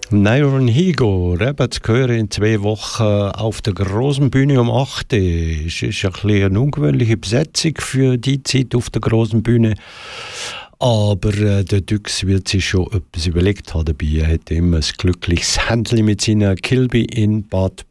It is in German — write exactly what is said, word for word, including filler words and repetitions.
Nairon Higo, eben zu hören in zwei Wochen auf der grossen Bühne um acht Uhr. Es ist ein bisschen eine ungewöhnliche Besetzung für die Zeit auf der grossen Bühne. Aber äh, der Dux wird sich schon etwas überlegt haben dabei. Er hat immer ein glückliches Händchen mit seiner Kilby in Bad